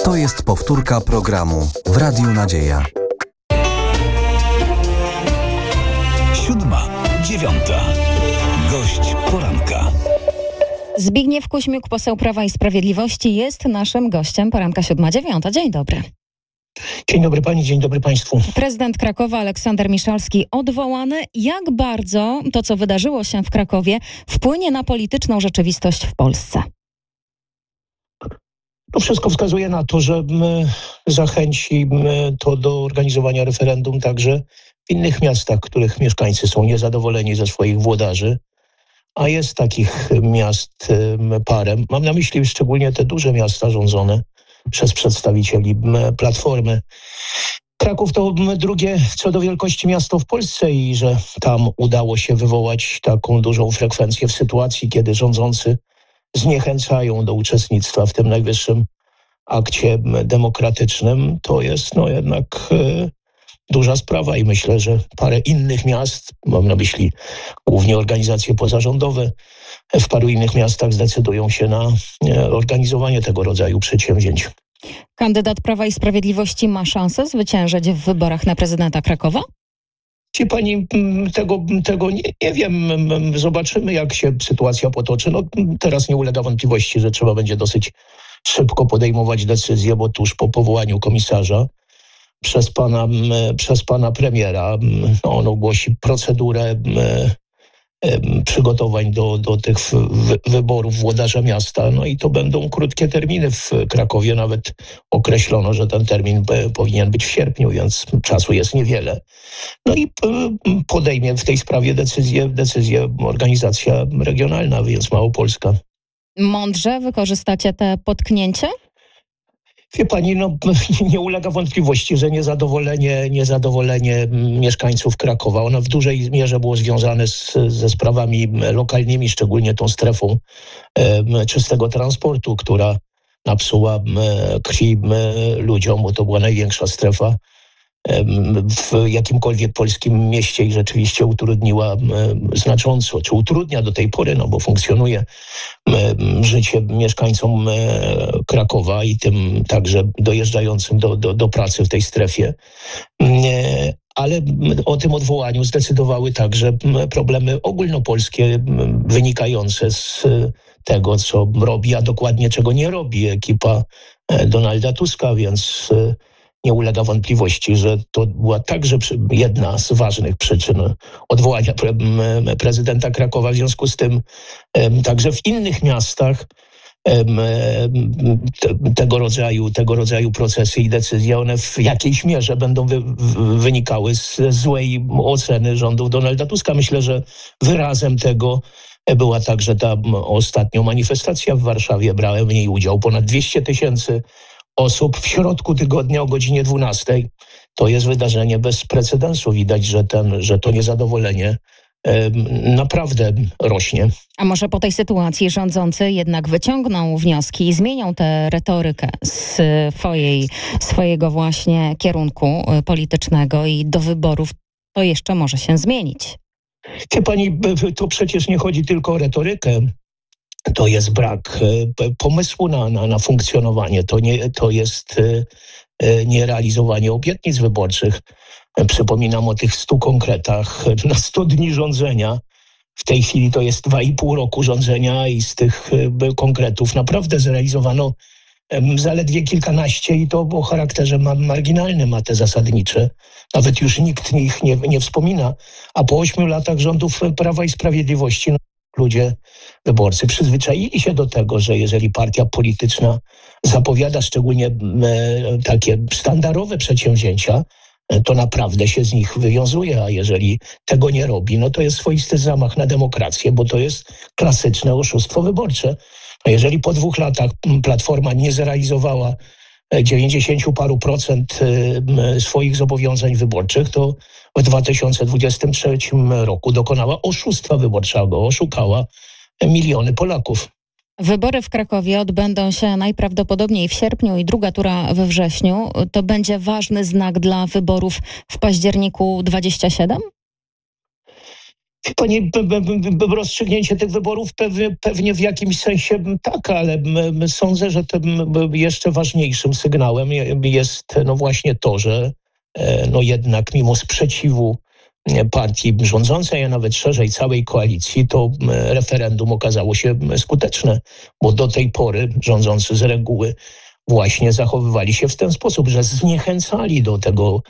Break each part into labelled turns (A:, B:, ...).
A: To jest powtórka programu w Radiu Nadzieja.
B: 7:09. Gość poranka.
C: Zbigniew Kuśmiuk, poseł Prawa i Sprawiedliwości, jest naszym gościem poranka 7:09. Dzień dobry.
D: Dzień dobry pani, dzień dobry państwu.
C: Prezydent Krakowa Aleksander Miszalski odwołany. Jak bardzo to, co wydarzyło się w Krakowie, wpłynie na polityczną rzeczywistość w Polsce?
D: To wszystko wskazuje na to, że zachęci to do organizowania referendum także w innych miastach, których mieszkańcy są niezadowoleni ze swoich włodarzy. A jest takich miast parę. Mam na myśli szczególnie te duże miasta rządzone przez przedstawicieli Platformy. Kraków to drugie co do wielkości miasto w Polsce i że tam udało się wywołać taką dużą frekwencję w sytuacji, kiedy rządzący zniechęcają do uczestnictwa w tym najwyższym akcie demokratycznym, to jest jednak duża sprawa i myślę, że parę innych miast, mam na myśli głównie organizacje pozarządowe, w paru innych miastach zdecydują się na organizowanie tego rodzaju przedsięwzięć.
C: Kandydat Prawa i Sprawiedliwości ma szansę zwyciężyć w wyborach na prezydenta Krakowa?
D: Ci pani, tego nie wiem. Zobaczymy, jak się sytuacja potoczy. Teraz nie ulega wątpliwości, że trzeba będzie dosyć szybko podejmować decyzję, bo tuż po powołaniu komisarza przez pana premiera on ogłosi procedurę przygotowań do tych wyborów włodarza miasta. No i to będą krótkie terminy w Krakowie. Nawet określono, że ten termin powinien być w sierpniu, więc czasu jest niewiele. No i podejmie w tej sprawie decyzję organizacja regionalna, więc Małopolska.
C: Mądrze wykorzystacie te potknięcie?
D: Wie pani, nie ulega wątpliwości, że niezadowolenie mieszkańców Krakowa, ono w dużej mierze było związane ze sprawami lokalnymi, szczególnie tą strefą czystego transportu, która napsuła krwi ludziom, bo to była największa strefa w jakimkolwiek polskim mieście i rzeczywiście utrudniła znacząco, czy utrudnia do tej pory, bo funkcjonuje życie mieszkańcom Krakowa i tym także dojeżdżającym do pracy w tej strefie. Ale o tym odwołaniu zdecydowały także problemy ogólnopolskie wynikające z tego, co robi, a dokładnie czego nie robi ekipa Donalda Tuska, więc nie ulega wątpliwości, że to była także jedna z ważnych przyczyn odwołania prezydenta Krakowa. W związku z tym także w innych miastach tego rodzaju procesy i decyzje, one w jakiejś mierze będą wynikały z złej oceny rządów Donalda Tuska. Myślę, że wyrazem tego była także ta ostatnia manifestacja w Warszawie. Brałem w niej udział ponad 200 000 osób w środku tygodnia o godzinie 12. To jest wydarzenie bez precedensu. Widać, że to niezadowolenie naprawdę rośnie.
C: A może po tej sytuacji rządzący jednak wyciągną wnioski i zmienią tę retorykę swojego właśnie kierunku politycznego i do wyborów to jeszcze może się zmienić?
D: Wie pani, to przecież nie chodzi tylko o retorykę. To jest brak pomysłu na funkcjonowanie. To jest nierealizowanie obietnic wyborczych. Przypominam o tych 100 konkretach na 100 dni rządzenia. W tej chwili to jest 2,5 roku rządzenia i z tych konkretów naprawdę zrealizowano zaledwie kilkanaście i to o charakterze marginalnym, a te zasadnicze. Nawet już nikt ich nie wspomina. A po 8 latach rządów Prawa i Sprawiedliwości ludzie, wyborcy przyzwyczaili się do tego, że jeżeli partia polityczna zapowiada szczególnie takie sztandarowe przedsięwzięcia, to naprawdę się z nich wywiązuje, a jeżeli tego nie robi, to jest swoisty zamach na demokrację, bo to jest klasyczne oszustwo wyborcze. A jeżeli po 2 latach Platforma nie zrealizowała 90 paru procent swoich zobowiązań wyborczych, to w 2023 roku dokonała oszustwa wyborczego, oszukała miliony Polaków.
C: Wybory w Krakowie odbędą się najprawdopodobniej w sierpniu i druga tura we wrześniu. To będzie ważny znak dla wyborów w październiku 27?
D: Pani, rozstrzygnięcie tych wyborów pewnie w jakimś sensie tak, ale sądzę, że tym jeszcze ważniejszym sygnałem jest no właśnie to, że no jednak mimo sprzeciwu partii rządzącej, a nawet szerzej całej koalicji, to referendum okazało się skuteczne, bo do tej pory rządzący z reguły właśnie zachowywali się w ten sposób, że zniechęcali do tego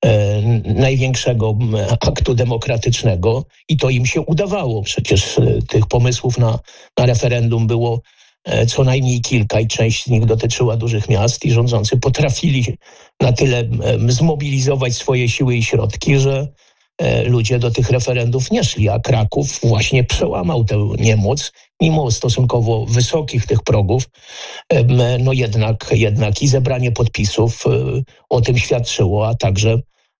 D: największego aktu demokratycznego i to im się udawało. Przecież tych pomysłów na referendum było co najmniej kilka i część z nich dotyczyła dużych miast i rządzący potrafili na tyle zmobilizować swoje siły i środki, że ludzie do tych referendów nie szli, a Kraków właśnie przełamał tę niemoc, mimo stosunkowo wysokich tych progów, no jednak i zebranie podpisów o tym świadczyło, a także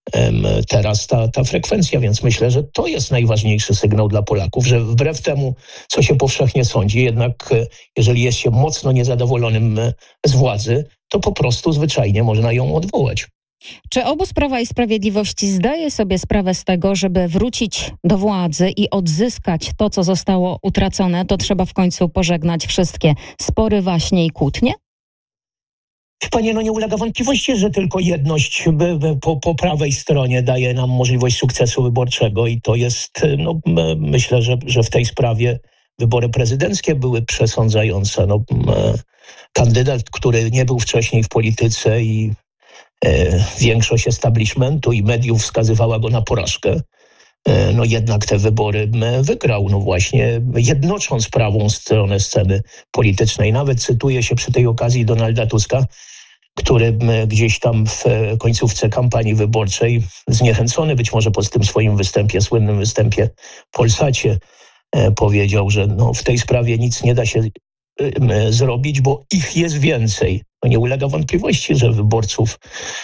D: teraz ta frekwencja, więc myślę, że to jest najważniejszy sygnał dla Polaków, że wbrew temu, co się powszechnie sądzi, jednak jeżeli jest się mocno niezadowolonym z władzy, to po prostu zwyczajnie można ją odwołać.
C: Czy obóz Prawa i Sprawiedliwości zdaje sobie sprawę z tego, żeby wrócić do władzy i odzyskać to, co zostało utracone, to trzeba w końcu pożegnać wszystkie spory, waśnie i kłótnie?
D: Panie, no nie ulega wątpliwości, że tylko jedność po prawej stronie daje nam możliwość sukcesu wyborczego i to jest, no myślę, że w tej sprawie wybory prezydenckie były przesądzające. No, kandydat, który nie był wcześniej w polityce i większość establishmentu i mediów wskazywała go na porażkę. No jednak te wybory wygrał, no właśnie jednocząc prawą stronę sceny politycznej. Nawet cytuje się przy tej okazji Donalda Tuska, który gdzieś tam w końcówce kampanii wyborczej, zniechęcony być może po tym swoim występie, słynnym występie w Polsacie, powiedział, że no w tej sprawie nic nie da się zrobić, bo ich jest więcej. No nie ulega wątpliwości, że wyborców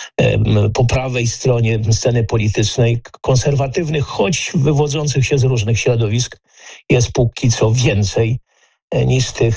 D: po prawej stronie sceny politycznej, konserwatywnych, choć wywodzących się z różnych środowisk, jest póki co więcej niż tych